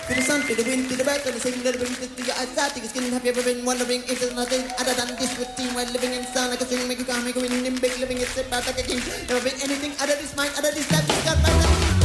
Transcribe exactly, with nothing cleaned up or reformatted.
To the sun, to the wind, to the bird, to the signal, to the wind, to your eyesight, to your skin. Have you ever been wondering if there's nothing other than this routine while living in sound like a string, make you calm, make you win, in big living, it's about like a king. Never been anything other this mind, other this life, this God, by